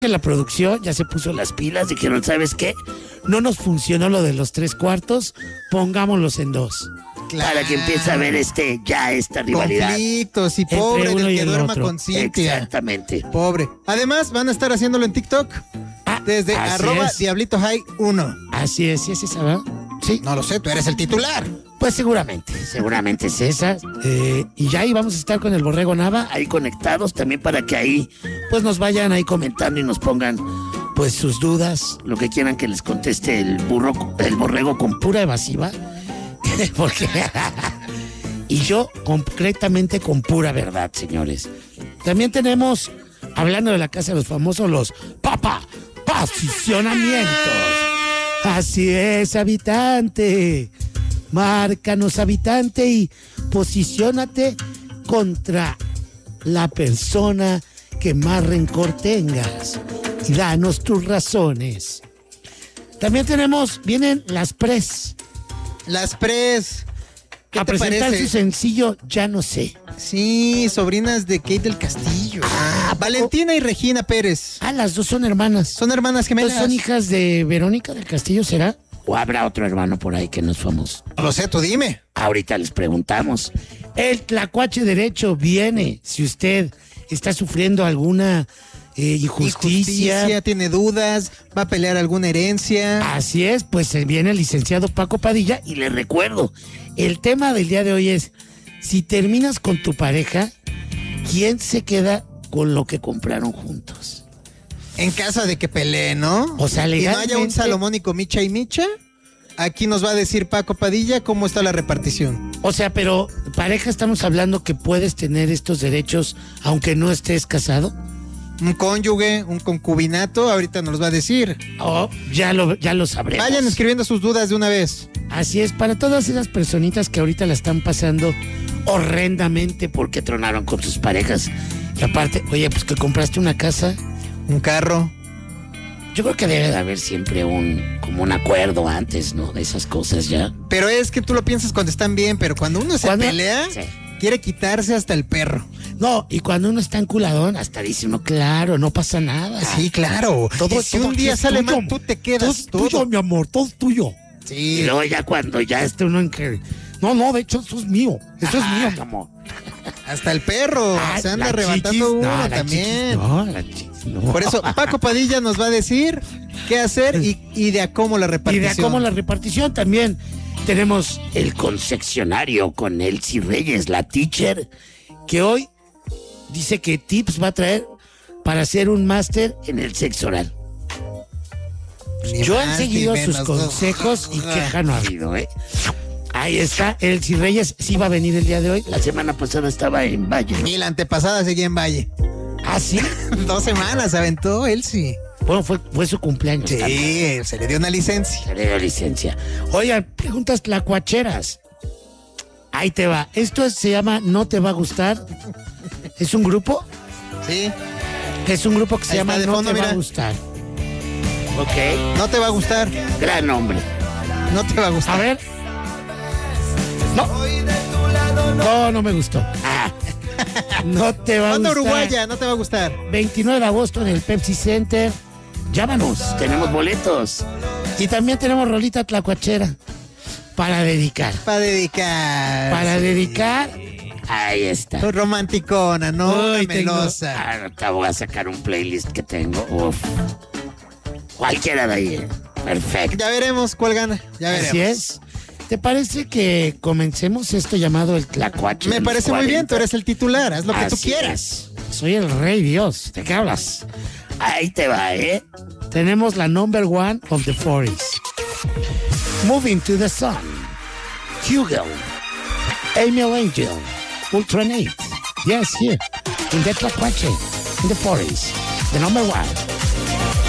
que la producción ya se puso las pilas, dijeron, ¿sabes qué? No nos funcionó lo de los 3/4, pongámoslos en 2. Claro. Para que empiece a ver esta rivalidad. Conflictos y pobre uno del y que el duerma otro. con Cintia. Exactamente. Pobre. Además, van a estar haciéndolo en TikTok. Desde así es. @Diablito High 1. Así es, ¿sí es esa, verdad? Sí. No lo sé, tú eres el titular. Pues seguramente es esa. Y ya ahí vamos a estar con el Borrego Nava, ahí conectados también para que ahí pues nos vayan ahí comentando y nos pongan pues sus dudas, lo que quieran que les conteste el Borrego con pura evasiva. Porque y yo concretamente con pura verdad, señores. También tenemos, hablando de la Casa de los Famosos, los posicionamientos. Así es, habitante. Márcanos, habitante, y posiciónate contra la persona que más rencor tengas. Y danos tus razones. También vienen las Pres. Las Pres. ¿Qué a te presentar parece? su sencillo Ya No Sé. Sí, sobrinas de Kate del Castillo. Valentina y Regina Pérez. Las dos son hermanas. Son hermanas gemelas. ¿Son hijas de Verónica del Castillo, será? ¿O habrá otro hermano por ahí que no es famoso? No lo sé, tú dime. Ahorita les preguntamos. El tlacuache derecho viene. Si usted está sufriendo alguna injusticia, tiene dudas, va a pelear alguna herencia. Así es, pues viene el licenciado Paco Padilla. Y le recuerdo, el tema del día de hoy es, si terminas con tu pareja, ¿quién se queda con lo que compraron juntos? En caso de que pelee, ¿no? O sea, legalmente, y no haya un salomónico Micha y Micha, aquí nos va a decir Paco Padilla cómo está la repartición. O sea, pero pareja, estamos hablando que puedes tener estos derechos aunque no estés casado. Un cónyuge, un concubinato, ahorita nos va a decir. Ya lo sabremos. Vayan escribiendo sus dudas de una vez. Así es, para todas esas personitas que ahorita la están pasando horrendamente porque tronaron con sus parejas. Y aparte, oye, pues que compraste una casa, un carro. Yo creo que debe de haber siempre como un acuerdo antes, ¿no? De esas cosas ya. Pero es que tú lo piensas cuando están bien, pero cuando uno se pelea, sí, quiere quitarse hasta el perro. No, y cuando uno está enculadón, hasta dice uno, claro, no pasa nada. Sí, claro. Si un día sale mal, tú te quedas todo. Tuyo, mi amor, todo es tuyo. Sí. Y luego ya cuando ya esté uno en que... No, de hecho, eso es mío. Eso es mío, mi amor. Hasta el perro se anda arrebatando uno también. No. Por eso, Paco Padilla nos va a decir qué hacer y de a cómo la repartición. También tenemos el concesionario con Elsie Reyes, la teacher, que hoy dice que tips va a traer para hacer un máster en el sexo oral. Yo he seguido sus consejos y queja no ha habido, ¿eh? Ahí está, Elsie Reyes sí va a venir el día de hoy. La semana pasada estaba en Valle, ¿no? Y la antepasada seguía en Valle. ¿Ah, sí? 2 semanas aventó Elsie. Bueno, fue su cumpleaños. Sí, también. se le dio una licencia. Oigan, preguntas tlacuacheras. Ahí te va. Esto se llama No Te Va a Gustar. ¿Es un grupo? Sí. Es un grupo que se llama No Te Va a Gustar. Ok. No te va a gustar. Gran nombre. No te va a gustar. A ver. No me gustó. No te va a gustar. Uruguaya, no te va a gustar. 29 de agosto en el Pepsi Center. Llámanos, tenemos boletos. Y también tenemos rolita tlacuachera para dedicar. Para dedicar. Ahí está. Soy romanticona, no melosa. Te voy a sacar un playlist que tengo. Uf. Cualquiera de ahí. Perfecto. Ya veremos cuál gana. Ya veremos. Así es. ¿Te parece que comencemos esto llamado el tlacuache? Me parece muy bien, tú eres el titular, haz lo que tú quieras. Soy el rey Dios, ¿de qué hablas? Ahí te va, ¿eh? Tenemos la number 1 of the 40s. Moving to the Sun. Hugo. Emil Angel. Ultranate. Yes, here. In the tlacuache. In the 40s. The number 1.